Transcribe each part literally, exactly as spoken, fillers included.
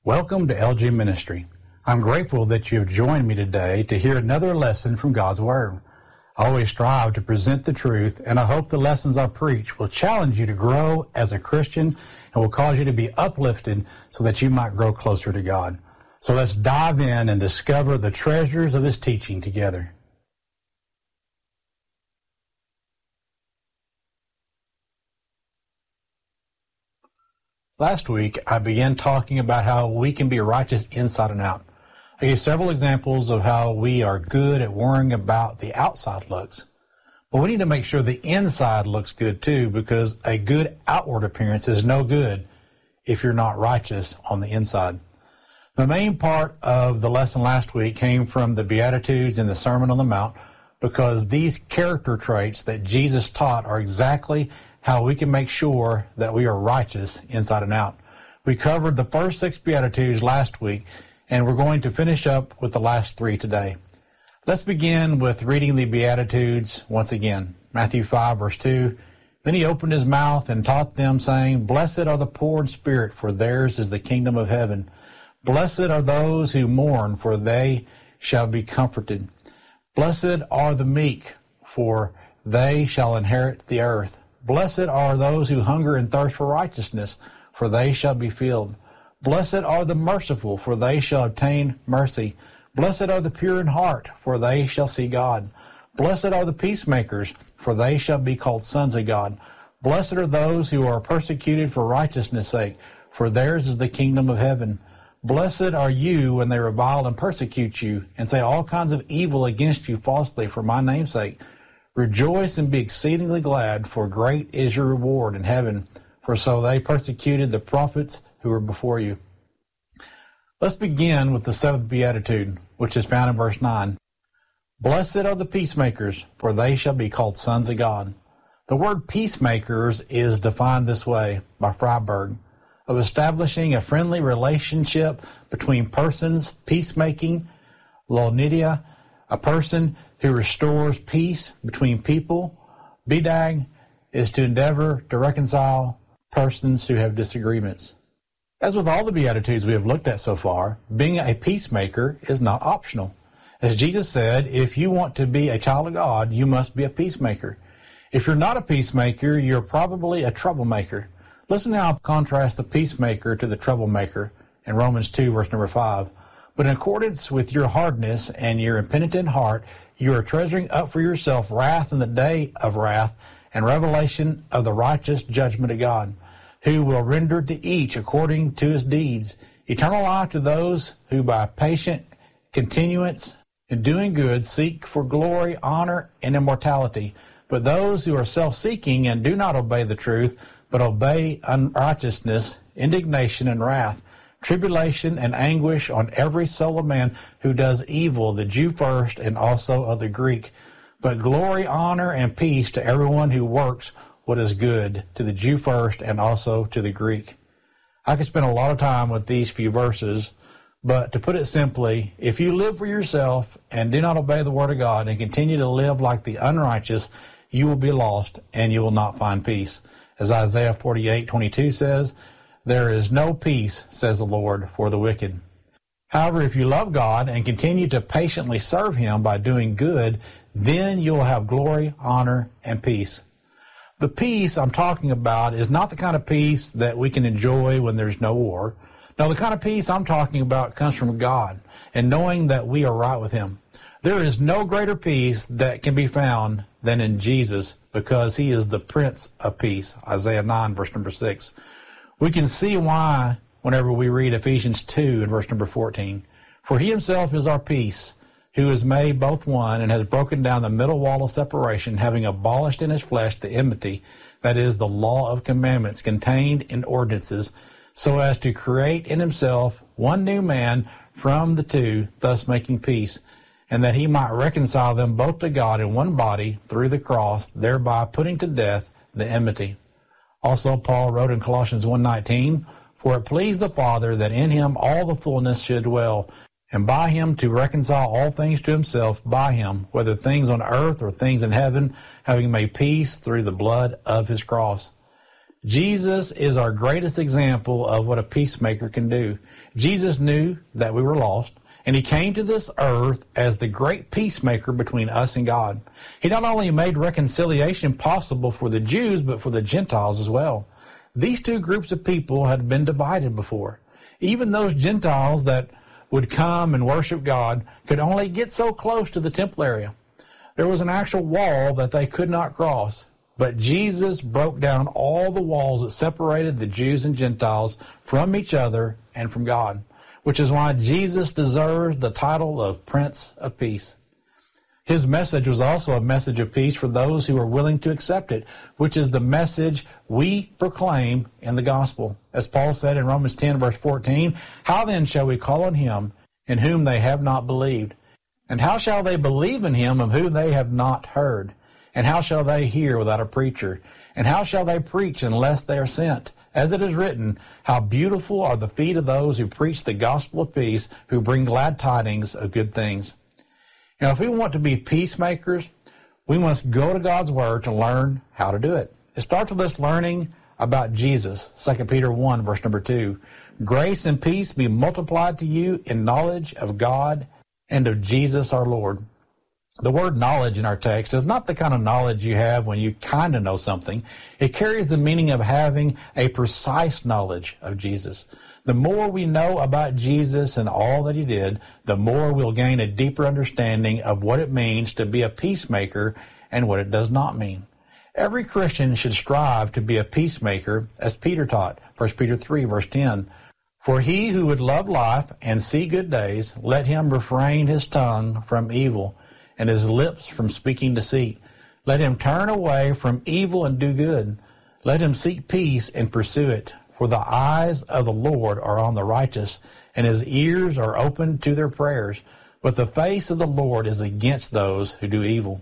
Welcome to L G Ministry. I'm grateful that you have joined me today to hear another lesson from God's Word. I always strive to present the truth, and I hope the lessons I preach will challenge you to grow as a Christian and will cause you to be uplifted so that you might grow closer to God. So let's dive in and discover the treasures of His teaching together. Last week, I began talking about how we can be righteous inside and out. I gave several examples of how we are good at worrying about the outside looks. But we need to make sure the inside looks good too, because a good outward appearance is no good if you're not righteous on the inside. The main part of the lesson last week came from the Beatitudes and the Sermon on the Mount, because these character traits that Jesus taught are exactly how we can make sure that we are righteous inside and out. We covered the first six Beatitudes last week, and we're going to finish up with the last three today. Let's begin with reading the Beatitudes once again. Matthew five, verse two. Then he opened his mouth and taught them, saying, Blessed are the poor in spirit, for theirs is the kingdom of heaven. Blessed are those who mourn, for they shall be comforted. Blessed are the meek, for they shall inherit the earth. Blessed are those who hunger and thirst for righteousness, for they shall be filled. Blessed are the merciful, for they shall obtain mercy. Blessed are the pure in heart, for they shall see God. Blessed are the peacemakers, for they shall be called sons of God. Blessed are those who are persecuted for righteousness' sake, for theirs is the kingdom of heaven. Blessed are you when they revile and persecute you, and say all kinds of evil against you falsely for my name's sake. Rejoice and be exceedingly glad, for great is your reward in heaven, for so they persecuted the prophets who were before you. Let's begin with the seventh Beatitude, which is found in verse nine. Blessed are the peacemakers, for they shall be called sons of God. The word peacemakers is defined this way by Freiberg, of establishing a friendly relationship between persons, peacemaking, Lonidia, a person who restores peace between people. Bedag is to endeavor to reconcile persons who have disagreements. As with all the Beatitudes we have looked at so far, being a peacemaker is not optional. As Jesus said, if you want to be a child of God, you must be a peacemaker. If you're not a peacemaker, you're probably a troublemaker. Listen how I contrast the peacemaker to the troublemaker in Romans two, verse number five. But in accordance with your hardness and your impenitent heart, you are treasuring up for yourself wrath in the day of wrath and revelation of the righteous judgment of God, who will render to each according to his deeds. Eternal life to those who by patient continuance in doing good seek for glory, honor, and immortality. But those who are self-seeking and do not obey the truth, but obey unrighteousness, indignation, and wrath, tribulation and anguish on every soul of man who does evil, the Jew first and also of the Greek. But glory, honor, and peace to everyone who works what is good, to the Jew first and also to the Greek. I could spend a lot of time with these few verses, but to put it simply, if you live for yourself and do not obey the word of God and continue to live like the unrighteous, you will be lost and you will not find peace. As Isaiah forty-eight twenty-two says, there is no peace, says the Lord, for the wicked. However, if you love God and continue to patiently serve Him by doing good, then you will have glory, honor, and peace. The peace I'm talking about is not the kind of peace that we can enjoy when there's no war. No, the kind of peace I'm talking about comes from God and knowing that we are right with Him. There is no greater peace that can be found than in Jesus, because He is the Prince of Peace. Isaiah nine, verse number six. We can see why whenever we read Ephesians two and verse number fourteen. For He Himself is our peace, who has made both one and has broken down the middle wall of separation, having abolished in His flesh the enmity, that is, the law of commandments contained in ordinances, so as to create in Himself one new man from the two, thus making peace, and that He might reconcile them both to God in one body through the cross, thereby putting to death the enmity. Also, Paul wrote in Colossians one nineteen, For it pleased the Father that in Him all the fullness should dwell, and by Him to reconcile all things to Himself by Him, whether things on earth or things in heaven, having made peace through the blood of His cross. Jesus is our greatest example of what a peacemaker can do. Jesus knew that we were lost, and he came to this earth as the great peacemaker between us and God. He not only made reconciliation possible for the Jews, but for the Gentiles as well. These two groups of people had been divided before. Even those Gentiles that would come and worship God could only get so close to the temple area. There was an actual wall that they could not cross. But Jesus broke down all the walls that separated the Jews and Gentiles from each other and from God, which is why Jesus deserves the title of Prince of Peace. His message was also a message of peace for those who are willing to accept it, which is the message we proclaim in the gospel. As Paul said in Romans ten, verse fourteen, "How then shall we call on him in whom they have not believed? And how shall they believe in him of whom they have not heard? And how shall they hear without a preacher? And how shall they preach unless they are sent? As it is written, how beautiful are the feet of those who preach the gospel of peace, who bring glad tidings of good things." Now, if we want to be peacemakers, we must go to God's Word to learn how to do it. It starts with us learning about Jesus. Second Peter one, verse number two. "Grace and peace be multiplied to you in knowledge of God and of Jesus our Lord." The word knowledge in our text is not the kind of knowledge you have when you kind of know something. It carries the meaning of having a precise knowledge of Jesus. The more we know about Jesus and all that he did, the more we'll gain a deeper understanding of what it means to be a peacemaker and what it does not mean. Every Christian should strive to be a peacemaker, as Peter taught, First Peter three, verse ten. "For he who would love life and see good days, let him refrain his tongue from evil, and his lips from speaking deceit. Let him turn away from evil and do good. Let him seek peace and pursue it. For the eyes of the Lord are on the righteous, and his ears are open to their prayers. But the face of the Lord is against those who do evil."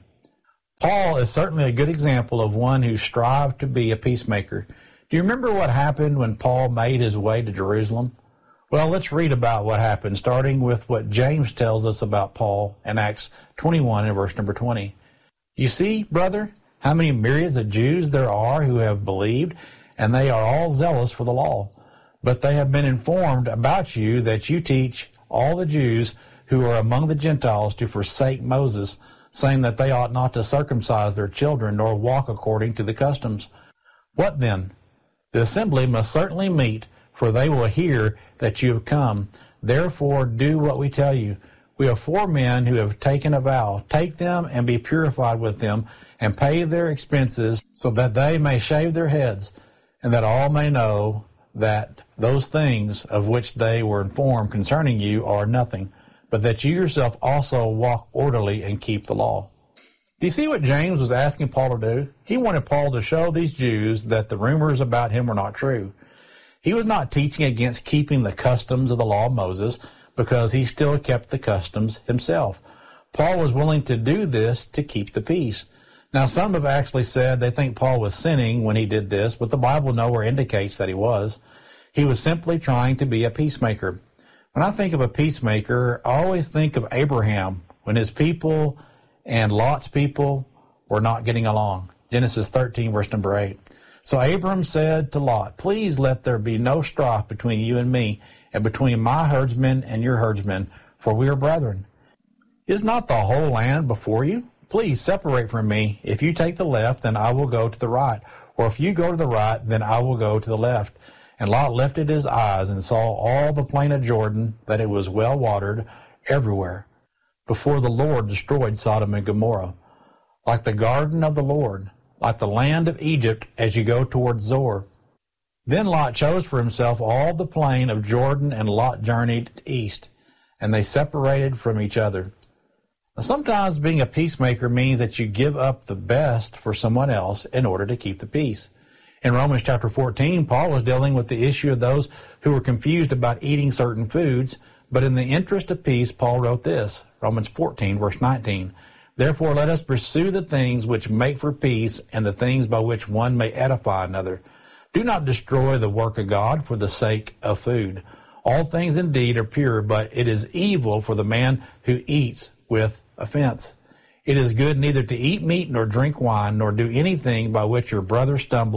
Paul is certainly a good example of one who strived to be a peacemaker. Do you remember what happened when Paul made his way to Jerusalem? Well, let's read about what happened, starting with what James tells us about Paul in Acts twenty-one and verse number twenty. "You see, brother, how many myriads of Jews there are who have believed, and they are all zealous for the law. But they have been informed about you that you teach all the Jews who are among the Gentiles to forsake Moses, saying that they ought not to circumcise their children nor walk according to the customs. What then? The assembly must certainly meet, for they will hear that you have come. Therefore do what we tell you. We have four men who have taken a vow. Take them and be purified with them, and pay their expenses, so that they may shave their heads, and that all may know that those things of which they were informed concerning you are nothing, but that you yourself also walk orderly and keep the law." Do you see what James was asking Paul to do? He wanted Paul to show these Jews that the rumors about him were not true. He was not teaching against keeping the customs of the law of Moses, because he still kept the customs himself. Paul was willing to do this to keep the peace. Now, some have actually said they think Paul was sinning when he did this, but the Bible nowhere indicates that he was. He was simply trying to be a peacemaker. When I think of a peacemaker, I always think of Abraham, when his people and Lot's people were not getting along. Genesis thirteen, verse number eight. "So Abram said to Lot, Please let there be no strife between you and me, and between my herdsmen and your herdsmen, for we are brethren. Is not the whole land before you? Please separate from me. If you take the left, then I will go to the right. Or if you go to the right, then I will go to the left. And Lot lifted his eyes and saw all the plain of Jordan, that it was well watered everywhere, before the Lord destroyed Sodom and Gomorrah, like the garden of the Lord, like the land of Egypt as you go toward Zoar. Then Lot chose for himself all the plain of Jordan, and Lot journeyed east, and they separated from each other." Now, sometimes being a peacemaker means that you give up the best for someone else in order to keep the peace. In Romans chapter fourteen, Paul was dealing with the issue of those who were confused about eating certain foods, but in the interest of peace, Paul wrote this, Romans fourteen, verse nineteen, "Therefore let us pursue the things which make for peace, and the things by which one may edify another. Do not destroy the work of God for the sake of food. All things indeed are pure, but it is evil for the man who eats with offense. It is good neither to eat meat nor drink wine, nor do anything by which your brother stumbles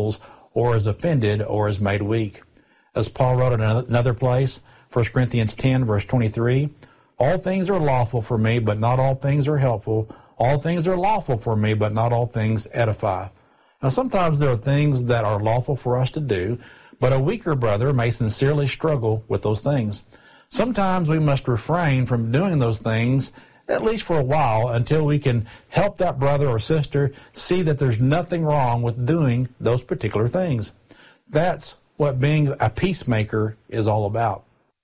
or is offended, or is made weak. As Paul wrote in another place, First Corinthians ten, verse twenty-three, all things are lawful for me, but not all things are helpful. All things are lawful for me, but not all things edify. Now, sometimes there are things that are lawful for us to do, but a weaker brother may sincerely struggle with those things. Sometimes we must refrain from doing those things, at least for a while, until we can help that brother or sister see that there's nothing wrong with doing those particular things. That's what being a peacemaker is all about.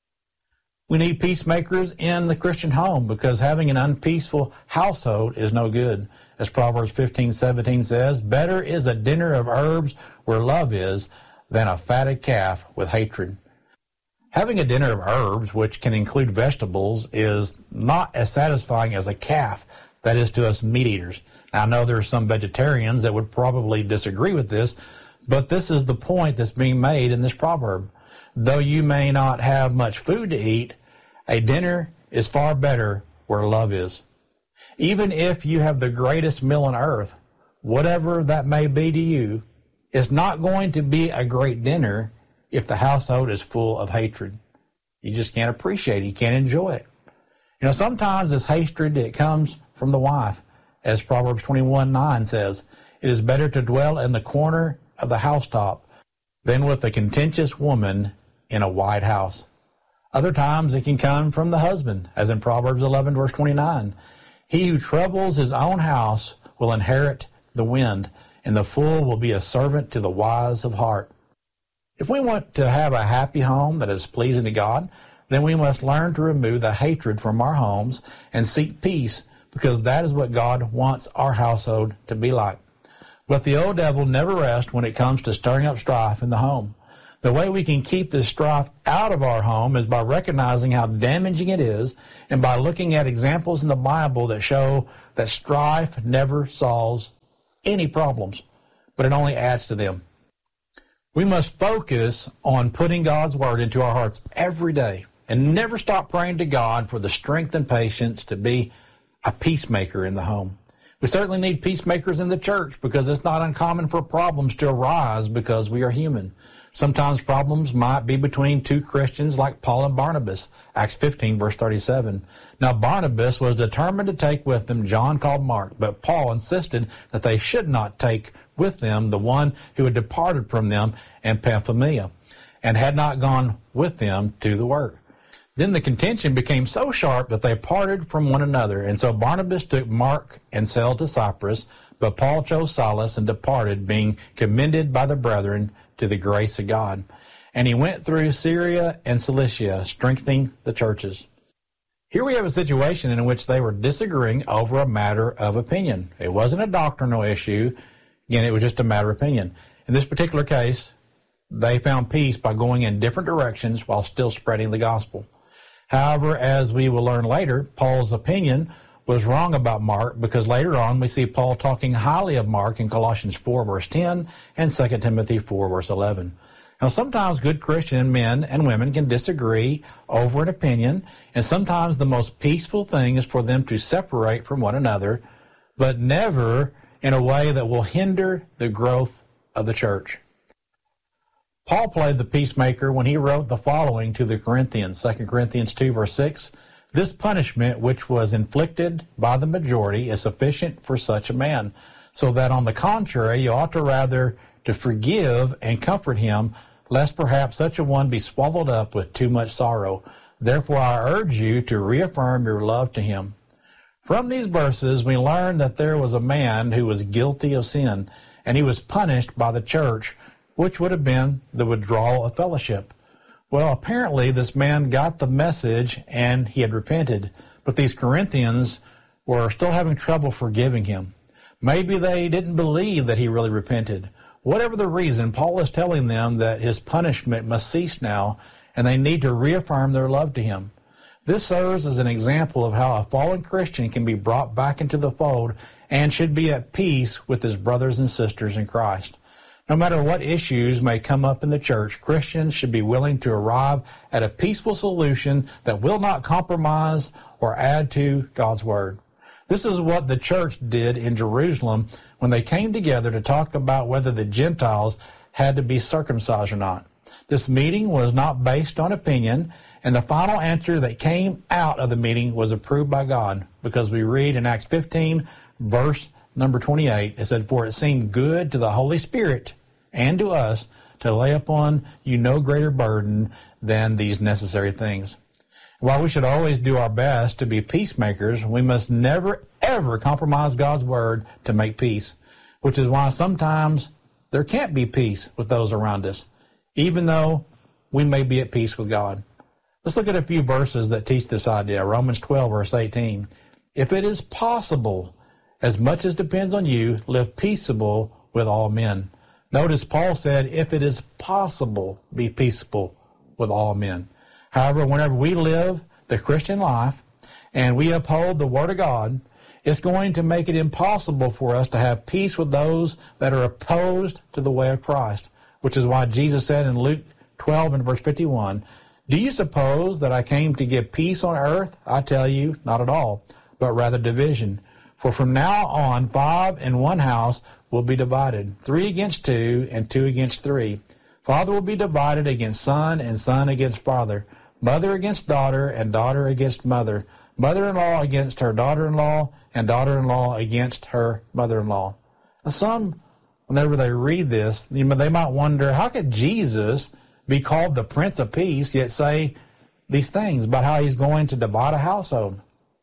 We need peacemakers in the Christian home because having an unpeaceful household is no good. As Proverbs fifteen seventeen says, better is a dinner of herbs where love is than a fatted calf with hatred. Having a dinner of herbs, which can include vegetables, is not as satisfying as a calf, that is to us meat eaters. Now, I know there are some vegetarians that would probably disagree with this, but this is the point that's being made in this proverb. Though you may not have much food to eat, a dinner is far better where love is. Even if you have the greatest meal on earth, whatever that may be to you, it's not going to be a great dinner if the household is full of hatred. You just can't appreciate it. You can't enjoy it. You know, sometimes this hatred, it comes from the wife. As Proverbs twenty-one nine says, it is better to dwell in the corner of the housetop than with a contentious woman in a wide house. Other times it can come from the husband, as in Proverbs eleven verse twenty-nine. He who troubles his own house will inherit the wind, and the fool will be a servant to the wise of heart. If we want to have a happy home that is pleasing to God, then we must learn to remove the hatred from our homes and seek peace, because that is what God wants our household to be like. But the old devil never rests when it comes to stirring up strife in the home. The way we can keep this strife out of our home is by recognizing how damaging it is and by looking at examples in the Bible that show that strife never solves any problems, but it only adds to them. We must focus on putting God's word into our hearts every day and never stop praying to God for the strength and patience to be a peacemaker in the home. We certainly need peacemakers in the church because it's not uncommon for problems to arise because we are human. Sometimes problems might be between two Christians like Paul and Barnabas, Acts fifteen, verse thirty-seven. Now Barnabas was determined to take with them John called Mark, but Paul insisted that they should not take with them the one who had departed from them in Pamphylia and had not gone with them to the work. Then the contention became so sharp that they parted from one another, and so Barnabas took Mark and sailed to Cyprus, but Paul chose Silas and departed, being commended by the brethren to the grace of God. And he went through Syria and Cilicia, strengthening the churches. Here we have a situation in which they were disagreeing over a matter of opinion. It wasn't a doctrinal issue. Again, it was just a matter of opinion. In this particular case, they found peace by going in different directions while still spreading the gospel. However, as we will learn later, Paul's opinion was wrong about Mark, because later on we see Paul talking highly of Mark in Colossians four, verse ten, and Second Timothy four, verse eleven. Now, sometimes good Christian men and women can disagree over an opinion, and sometimes the most peaceful thing is for them to separate from one another, but never in a way that will hinder the growth of the church. Paul played the peacemaker when he wrote the following to the Corinthians, Second Corinthians two, verse six. This punishment which was inflicted by the majority is sufficient for such a man, so that on the contrary you ought to rather to forgive and comfort him, lest perhaps such a one be swallowed up with too much sorrow. Therefore I urge you to reaffirm your love to him. From these verses we learn that there was a man who was guilty of sin, and he was punished by the church, which would have been the withdrawal of fellowship. Well, apparently this man got the message and he had repented, but these Corinthians were still having trouble forgiving him. Maybe they didn't believe that he really repented. Whatever the reason, Paul is telling them that his punishment must cease now, and they need to reaffirm their love to him. This serves as an example of how a fallen Christian can be brought back into the fold and should be at peace with his brothers and sisters in Christ. No matter what issues may come up in the church, Christians should be willing to arrive at a peaceful solution that will not compromise or add to God's word. This is what the church did in Jerusalem when they came together to talk about whether the Gentiles had to be circumcised or not. This meeting was not based on opinion, and the final answer that came out of the meeting was approved by God, because we read in Acts fifteen, verse number twenty-eight, it said, "For it seemed good to the Holy Spirit and to us to lay upon you no greater burden than these necessary things." While we should always do our best to be peacemakers, we must never, ever compromise God's word to make peace, which is why sometimes there can't be peace with those around us, even though we may be at peace with God. Let's look at a few verses that teach this idea. Romans twelve, verse eighteen. "If it is possible, as much as depends on you, live peaceable with all men." Notice Paul said, if it is possible, be peaceable with all men. However, whenever we live the Christian life and we uphold the Word of God, it's going to make it impossible for us to have peace with those that are opposed to the way of Christ, which is why Jesus said in Luke twelve and verse fifty-one, "Do you suppose that I came to give peace on earth? I tell you, not at all, but rather division. For from now on, five in one house will be divided, three against two, and two against three. Father will be divided against son, and son against father, mother against daughter, and daughter against mother, mother-in-law against her daughter-in-law, and daughter-in-law against her mother-in-law." Now, some, whenever they read this, you know, they might wonder, how could Jesus be called the Prince of Peace, yet say these things about how he's going to divide a household?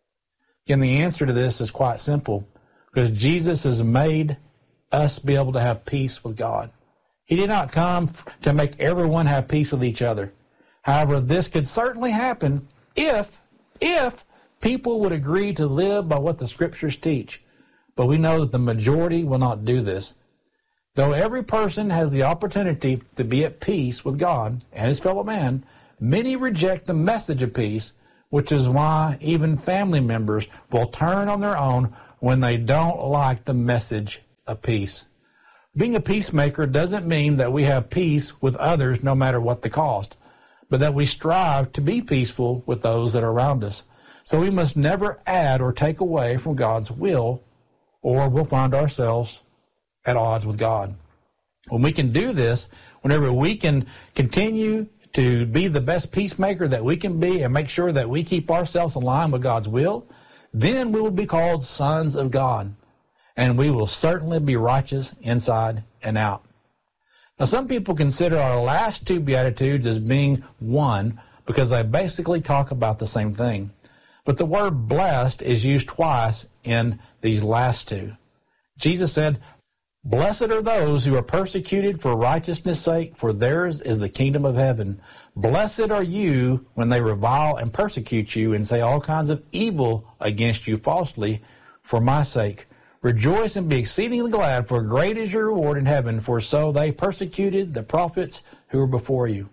And the answer to this is quite simple, because Jesus has made us be able to have peace with God. He did not come to make everyone have peace with each other. However, this could certainly happen if, if people would agree to live by what the Scriptures teach. But we know that the majority will not do this. Though every person has the opportunity to be at peace with God and his fellow man, many reject the message of peace, which is why even family members will turn on their own when they don't like the message of peace. Being a peacemaker doesn't mean that we have peace with others no matter what the cost, but that we strive to be peaceful with those that are around us. So we must never add or take away from God's will, or we'll find ourselves at odds with God. When we can do this, whenever we can continue to be the best peacemaker that we can be and make sure that we keep ourselves aligned with God's will, then we will be called sons of God, and we will certainly be righteous inside and out. Now, some people consider our last two Beatitudes as being one because they basically talk about the same thing. But the word blessed is used twice in these last two. Jesus said, "Blessed are those who are persecuted for righteousness' sake, for theirs is the kingdom of heaven. Blessed are you when they revile and persecute you and say all kinds of evil against you falsely for my sake. Rejoice and be exceedingly glad, for great is your reward in heaven, for so they persecuted the prophets who were before you."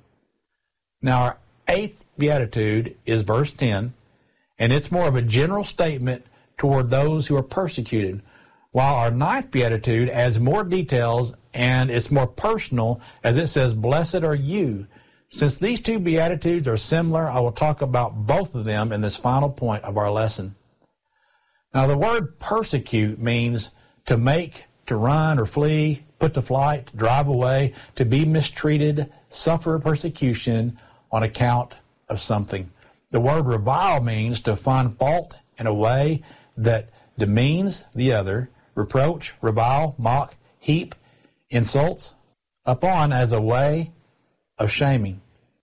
Now, our eighth beatitude is verse ten, and it's more of a general statement toward those who are persecuted, while our ninth beatitude adds more details and it's more personal, as it says, "Blessed are you." Since these two beatitudes are similar, I will talk about both of them in this final point of our lesson. Now, the word persecute means to make, to run or flee, put to flight, to drive away, to be mistreated, suffer persecution on account of something. The word revile means to find fault in a way that demeans the other, reproach, revile, mock, heap, insults upon as a way of shaming.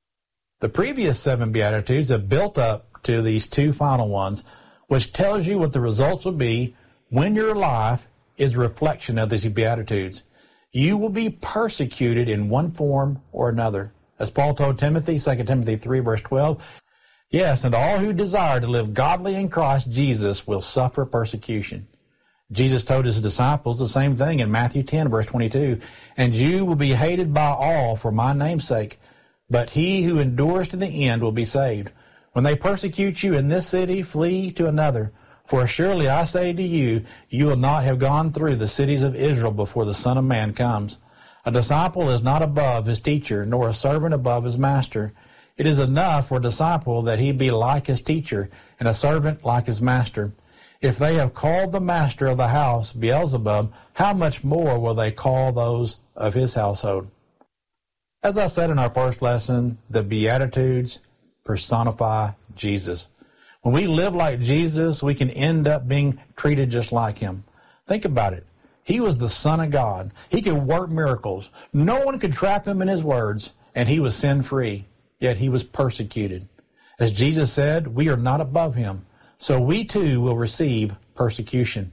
The previous seven Beatitudes have built up to these two final ones, which tells you what the results will be when your life is a reflection of these Beatitudes. You will be persecuted in one form or another. As Paul told Timothy, Second Timothy three, verse twelve, "Yes, and all who desire to live godly in Christ Jesus will suffer persecution." Jesus told his disciples the same thing in Matthew ten, verse twenty-two, "And you will be hated by all for my name's sake, but he who endures to the end will be saved. When they persecute you in this city, flee to another. For surely I say to you, you will not have gone through the cities of Israel before the Son of Man comes. A disciple is not above his teacher, nor a servant above his master. It is enough for a disciple that he be like his teacher, and a servant like his master. If they have called the master of the house Beelzebub, how much more will they call those of his household? As I said in our first lesson, the Beatitudes personify Jesus. When we live like Jesus, we can end up being treated just like him. Think about it. He was the Son of God. He could work miracles. No one could trap him in his words, and he was sin-free, yet he was persecuted. As Jesus said, we are not above him, so we too will receive persecution.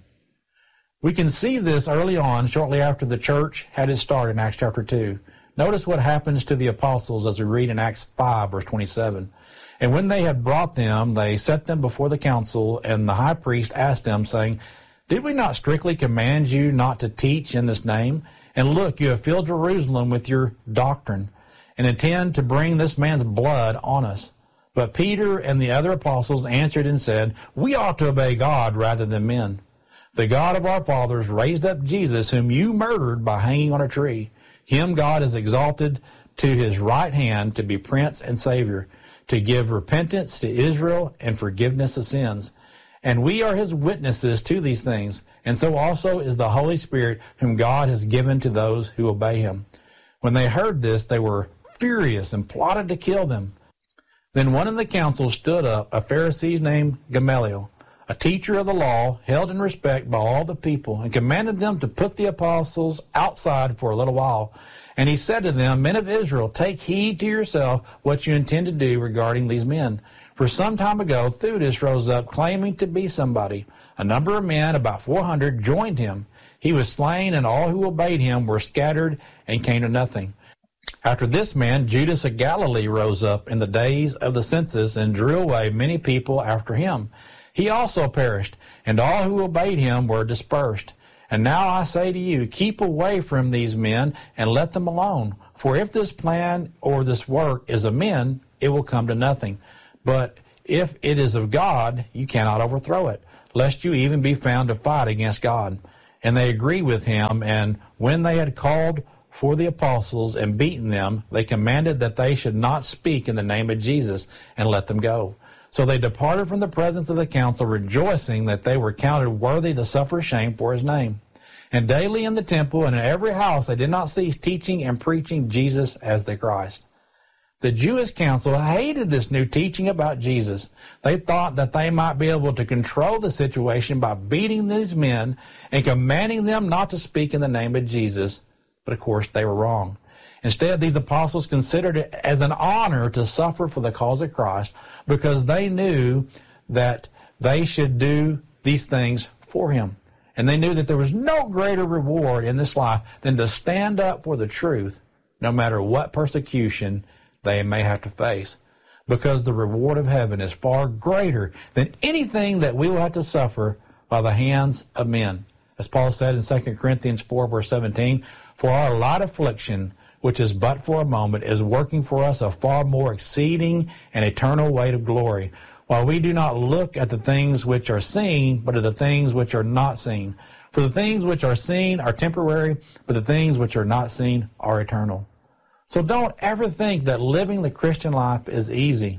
We can see this early on, shortly after the church had its start in Acts chapter two. Notice what happens to the apostles as we read in Acts five, verse twenty-seven. And when they had brought them, they set them before the council, and the high priest asked them, saying, Did we not strictly command you not to teach in this name? And look, you have filled Jerusalem with your doctrine, and intend to bring this man's blood on us. But Peter and the other apostles answered and said, We ought to obey God rather than men. The God of our fathers raised up Jesus, whom you murdered by hanging on a tree. Him God has exalted to his right hand to be Prince and Savior, to give repentance to Israel and forgiveness of sins. And we are his witnesses to these things, and so also is the Holy Spirit, whom God has given to those who obey him. When they heard this, they were furious and plotted to kill them. Then one in the council stood up, a Pharisee named Gamaliel, a teacher of the law, held in respect by all the people, and commanded them to put the apostles outside for a little while. And he said to them, Men of Israel, take heed to yourself what you intend to do regarding these men. For some time ago, Theudas rose up, claiming to be somebody. A number of men, about four hundred, joined him. He was slain, and all who obeyed him were scattered and came to nothing. After this man, Judas of Galilee rose up in the days of the census and drew away many people after him. He also perished, and all who obeyed him were dispersed. And now I say to you, keep away from these men and let them alone. For if this plan or this work is of men, it will come to nothing. But if it is of God, you cannot overthrow it, lest you even be found to fight against God. And they agreed with him, and when they had called for the apostles and beaten them, they commanded that they should not speak in the name of Jesus, and let them go. So they departed from the presence of the council, rejoicing that they were counted worthy to suffer shame for his name. And daily in the temple and in every house they did not cease teaching and preaching Jesus as the Christ. The Jewish council hated this new teaching about Jesus. They thought that they might be able to control the situation by beating these men and commanding them not to speak in the name of Jesus. But of course they were wrong. Instead, these apostles considered it as an honor to suffer for the cause of Christ, because they knew that they should do these things for him. And they knew that there was no greater reward in this life than to stand up for the truth, no matter what persecution they may have to face, because the reward of heaven is far greater than anything that we will have to suffer by the hands of men. As Paul said in Second Corinthians four, verse seventeen, For our light affliction, which is but for a moment, is working for us a far more exceeding and eternal weight of glory, while we do not look at the things which are seen, but at the things which are not seen. For the things which are seen are temporary, but the things which are not seen are eternal. So don't ever think that living the Christian life is easy.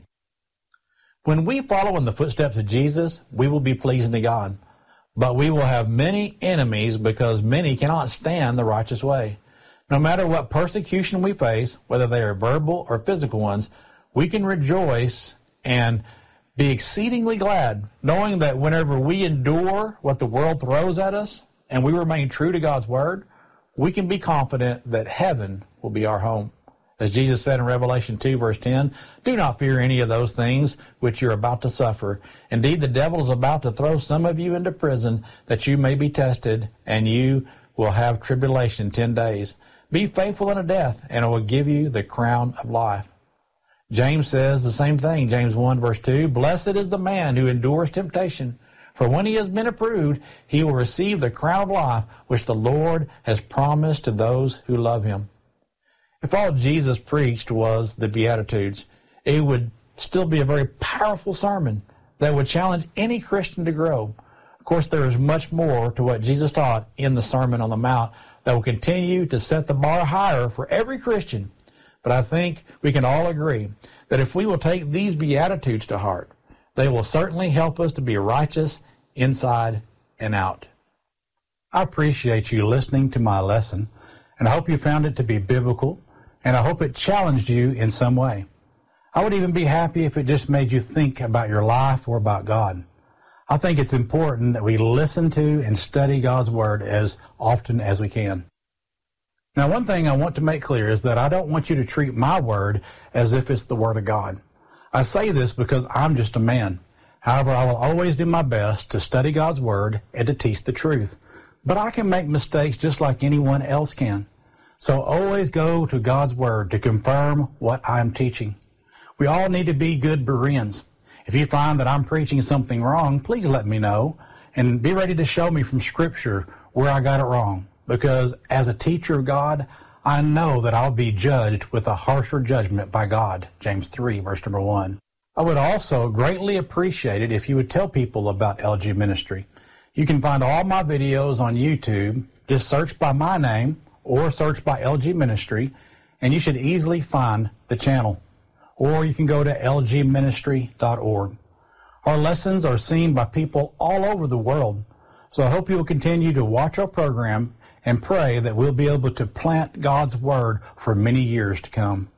When we follow in the footsteps of Jesus, we will be pleasing to God. But we will have many enemies, because many cannot stand the righteous way. No matter what persecution we face, whether they are verbal or physical ones, we can rejoice and be exceedingly glad, knowing that whenever we endure what the world throws at us and we remain true to God's word, we can be confident that heaven will be our home. As Jesus said in Revelation two, verse ten, Do not fear any of those things which you're about to suffer. Indeed, the devil is about to throw some of you into prison, that you may be tested, and you will have tribulation ten days. Be faithful unto death, and it will give you the crown of life. James says the same thing, James one, verse two, Blessed is the man who endures temptation, for when he has been approved, he will receive the crown of life, which the Lord has promised to those who love him. If all Jesus preached was the Beatitudes, it would still be a very powerful sermon that would challenge any Christian to grow. Of course, there is much more to what Jesus taught in the Sermon on the Mount that will continue to set the bar higher for every Christian. But I think we can all agree that if we will take these Beatitudes to heart, they will certainly help us to be righteous inside and out. I appreciate you listening to my lesson, and I hope you found it to be biblical and I hope it challenged you in some way. I would even be happy if it just made you think about your life or about God. I think it's important that we listen to and study God's Word as often as we can. Now, one thing I want to make clear is that I don't want you to treat my Word as if it's the Word of God. I say this because I'm just a man. However, I will always do my best to study God's Word and to teach the truth. But I can make mistakes just like anyone else can. So always go to God's Word to confirm what I'm teaching. We all need to be good Bereans. If you find that I'm preaching something wrong, please let me know and be ready to show me from Scripture where I got it wrong. Because as a teacher of God, I know that I'll be judged with a harsher judgment by God. James three, verse number one. I would also greatly appreciate it if you would tell people about L G Ministry. You can find all my videos on YouTube. Just search by my name or search by L G Ministry, and you should easily find the channel. Or you can go to L G ministry dot org. Our lessons are seen by people all over the world, so I hope you will continue to watch our program and pray that we'll be able to plant God's Word for many years to come.